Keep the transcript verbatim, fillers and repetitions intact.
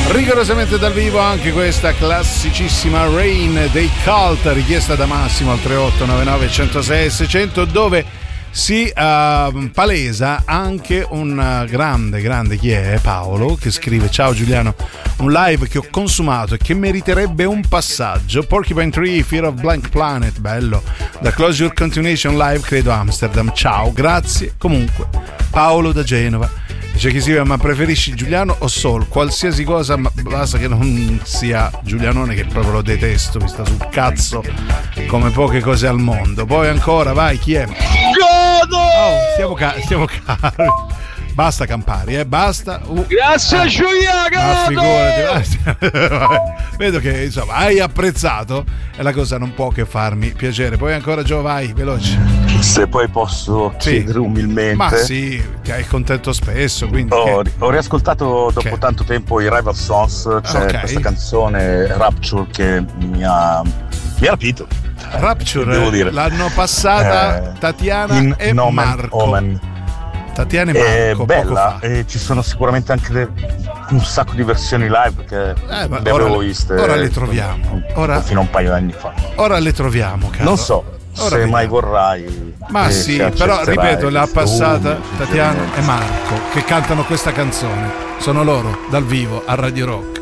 Rigorosamente dal vivo anche questa classicissima Rain dei Cult, richiesta da Massimo al tre otto nove nove uno zero sei sei zero zero, dove si uh, palesa anche un grande, grande chi è? Paolo, che scrive: ciao Giuliano, un live che ho consumato e che meriterebbe un passaggio. Porcupine Tree, Fear of Blank Planet, bello. Da Closure Continuation Live, credo Amsterdam. Ciao, grazie. Comunque, Paolo da Genova. Dice chi si vede, ma preferisci Giuliano o Soul? Qualsiasi cosa, ma basta che non sia Giulianone, che proprio lo detesto, mi sta sul cazzo come poche cose al mondo. Poi ancora, vai, chi è? Godo! Oh, stiamo, ca- stiamo cari. Basta Campari, eh, basta. Uh, Grazie eh. Giuliano! Ma figurati, vedo che insomma hai apprezzato e la cosa non può che farmi piacere. Poi ancora Gio, vai, veloce. Se poi posso sì. chiedere umilmente. Ma sì, ti hai contento spesso, quindi ho, che... ho riascoltato dopo okay. tanto tempo i Rival Songs, c'è okay. questa canzone Rapture che mi ha, mi ha rapito. Rapture, devo dire. L'hanno passata eh, Tatiana in e Nomen Marco. Omen. Tatiana e Marco, è bella, poco fa. E ci sono sicuramente anche le, un sacco di versioni live che eh, le avevo viste. Ora le troviamo. Ora, fino a un paio d'anni fa. Ora le troviamo, caro. Non so ora se vediamo. mai vorrai. Ma sì, però ripeto, l'ha passata uh, Tatiana e Marco che cantano questa canzone. Sono loro dal vivo a Radio Rock.